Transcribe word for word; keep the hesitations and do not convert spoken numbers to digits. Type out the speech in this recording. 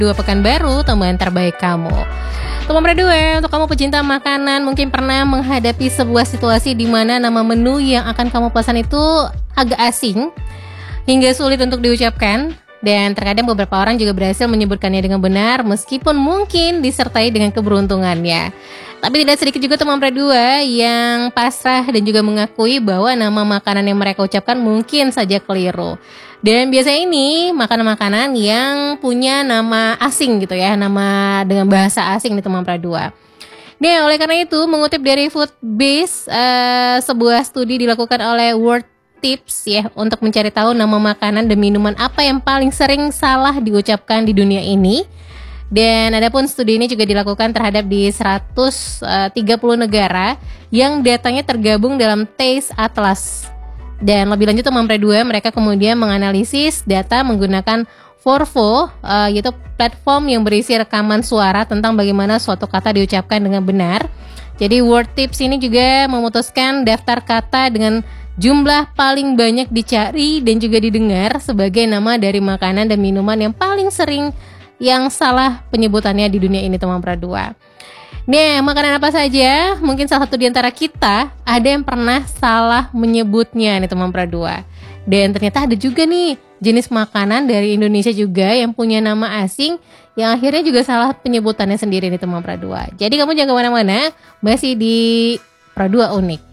Dua Pekanbaru, teman terbaik kamu. Teman berdua, untuk kamu pecinta makanan, mungkin pernah menghadapi sebuah situasi di mana nama menu yang akan kamu pesan itu agak asing hingga sulit untuk diucapkan. Dan terkadang beberapa orang juga berhasil menyebutkannya dengan benar, meskipun mungkin disertai dengan keberuntungannya. Tapi tidak sedikit juga teman berdua yang pasrah dan juga mengakui bahwa nama makanan yang mereka ucapkan mungkin saja keliru. Dan biasanya ini makanan-makanan yang punya nama asing gitu ya, nama dengan bahasa asing di teman berdua. Nah, oleh karena itu mengutip dari Foodbase, uh, sebuah studi dilakukan oleh World Tips ya untuk mencari tahu nama makanan dan minuman apa yang paling sering salah diucapkan di dunia ini. Dan adapun studi ini juga dilakukan terhadap di seratus tiga puluh negara yang datanya tergabung dalam Taste Atlas. Dan lebih lanjut teman berdua, mereka kemudian menganalisis data menggunakan Forvo, uh, yaitu platform yang berisi rekaman suara tentang bagaimana suatu kata diucapkan dengan benar. Jadi Word Tips ini juga memutuskan daftar kata dengan jumlah paling banyak dicari dan juga didengar sebagai nama dari makanan dan minuman yang paling sering yang salah penyebutannya di dunia ini teman berdua. Nah, makanan apa saja? Mungkin salah satu di antara kita ada yang pernah salah menyebutnya nih teman berdua. Dan ternyata ada juga nih jenis makanan dari Indonesia juga yang punya nama asing yang akhirnya juga salah penyebutannya sendiri nih teman berdua. Jadi kamu jangan kemana-mana, masih di Pradua Unik.